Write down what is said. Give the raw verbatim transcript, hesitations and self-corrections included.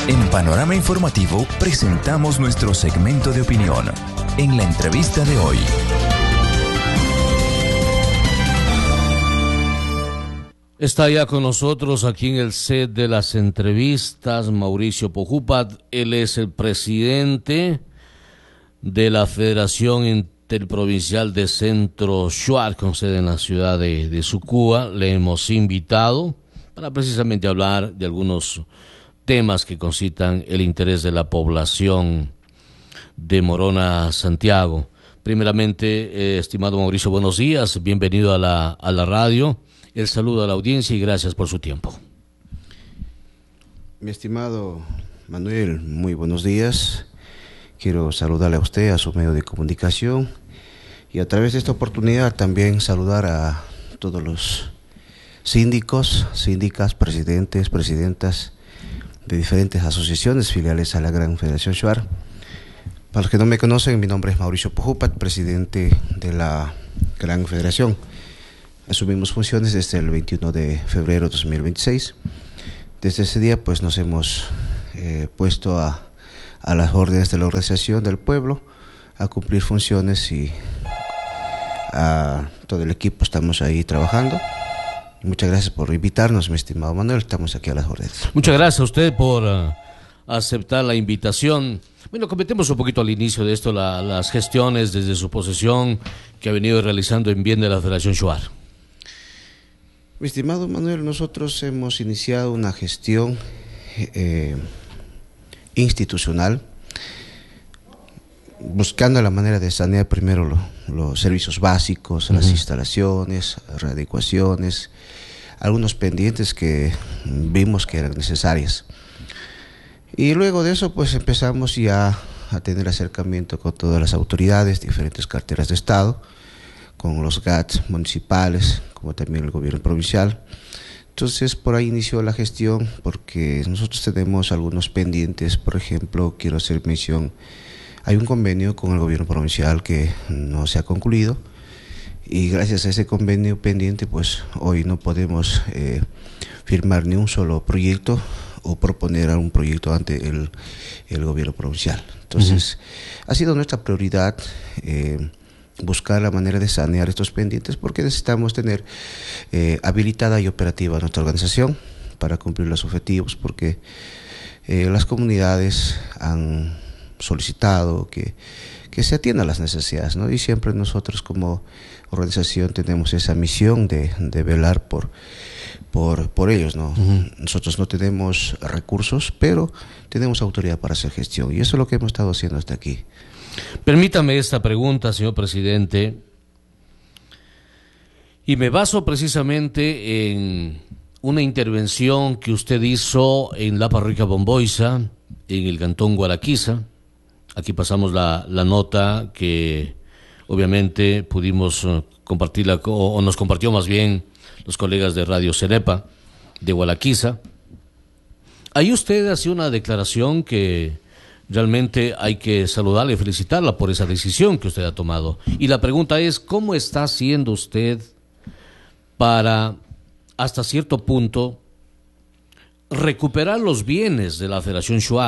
En Panorama Informativo presentamos nuestro segmento de opinión. En la entrevista de hoy. Está ya con nosotros aquí en el set de las entrevistas Mauricio Pojupat. Él es el presidente de la Federación Interprovincial de Centro Shuar, con sede en la ciudad de, de Sucúa. Le hemos invitado para precisamente hablar de algunos temas que concitan el interés de la población de Morona, Santiago. Primeramente, eh, estimado Mauricio, buenos días, bienvenido a la, a la radio. El saludo a la audiencia y gracias por su tiempo. Mi estimado Manuel, muy buenos días. Quiero saludarle a usted, a su medio de comunicación, y a través de esta oportunidad también saludar a todos los síndicos, síndicas, presidentes, presidentas de diferentes asociaciones filiales a la Gran Federación Shuar. Para los que no me conocen, mi nombre es Mauricio Pojupat, presidente de la Gran Federación. Asumimos funciones desde el veintiuno de febrero de dos mil veintiséis. Desde ese día pues nos hemos eh, puesto a, a las órdenes de la organización del pueblo, a cumplir funciones, y a todo el equipo estamos ahí trabajando. Muchas gracias por invitarnos, mi estimado Manuel, estamos aquí a las órdenes. Muchas gracias a usted por uh, aceptar la invitación. Bueno, comentemos un poquito al inicio de esto, la, las gestiones desde su posesión que ha venido realizando en bien de la Federación Shuar. Mi estimado Manuel, nosotros hemos iniciado una gestión eh, institucional, buscando la manera de sanear primero lo, los servicios básicos, uh-huh. las instalaciones, readecuaciones, algunos pendientes que vimos que eran necesarias. Y luego de eso pues empezamos ya a tener acercamiento con todas las autoridades, diferentes carteras de Estado, con los G A Ts municipales, como también el gobierno provincial. Entonces por ahí inició la gestión, porque nosotros tenemos algunos pendientes. Por ejemplo, quiero hacer mención, hay un convenio con el gobierno provincial que no se ha concluido, y gracias a ese convenio pendiente pues hoy no podemos eh, firmar ni un solo proyecto o proponer algún proyecto ante el, el gobierno provincial. Entonces uh-huh. ha sido nuestra prioridad eh, buscar la manera de sanear estos pendientes, porque necesitamos tener eh, habilitada y operativa nuestra organización para cumplir los objetivos, porque eh, las comunidades han solicitado que, que se atiendan las necesidades, ¿no? Y siempre nosotros como organización tenemos esa misión de, de velar por, por, por ellos, ¿no? Uh-huh. Nosotros no tenemos recursos, pero tenemos autoridad para hacer gestión, y eso es lo que hemos estado haciendo hasta aquí. Permítame esta pregunta, señor presidente, y me baso precisamente en una intervención que usted hizo en la parroquia Bomboiza, en el cantón Guaraquiza. Aquí pasamos la, la nota que obviamente pudimos compartirla, o, o nos compartió más bien los colegas de Radio Cenepa de Guaraquiza. Ahí usted hace una declaración que realmente hay que saludarla y felicitarla por esa decisión que usted ha tomado. Y la pregunta es, ¿cómo está haciendo usted para, hasta cierto punto, recuperar los bienes de la Federación Shuar?